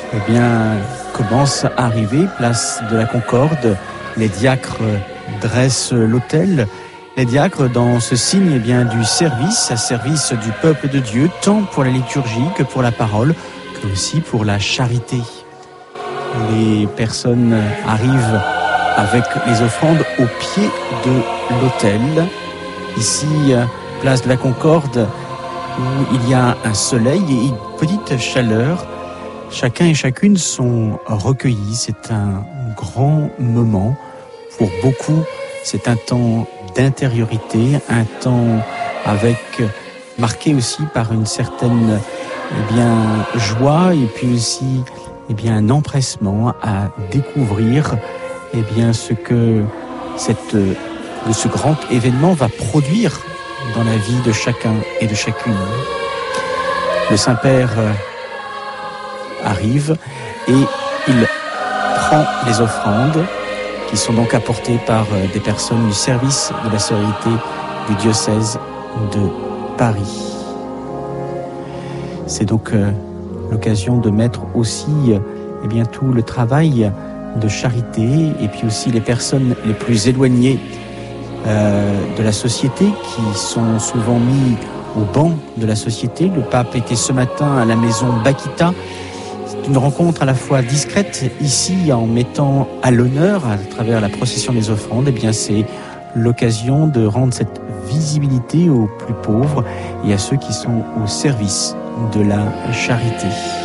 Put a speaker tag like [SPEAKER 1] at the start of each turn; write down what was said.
[SPEAKER 1] eh bien, commence à arriver, place de la Concorde. Les diacres dressent l'autel. Les diacres, dans ce signe eh bien, du service du peuple de Dieu, tant pour la liturgie que pour la parole, que aussi pour la charité. Les personnes arrivent avec les offrandes au pied de l'autel. Ici, place de la Concorde, où il y a un soleil et une petite chaleur. Chacun et chacune sont recueillis. C'est un grand moment. Pour beaucoup, c'est un temps d'intériorité, un temps marqué aussi par une certaine joie et puis aussi un empressement à découvrir ce que ce grand événement va produire dans la vie de chacun et de chacune. Le Saint-Père arrive et il prend les offrandes qui sont donc apportées par des personnes du service de la sororité du diocèse de Paris. C'est donc l'occasion de mettre aussi tout le travail de charité et puis aussi les personnes les plus éloignées de la société qui sont souvent mis au banc de la société. Le pape était ce matin à la maison Bakita. C'est une rencontre à la fois discrète ici en mettant à l'honneur à travers la procession des offrandes. C'est l'occasion de rendre cette visibilité aux plus pauvres et à ceux qui sont au service de la charité.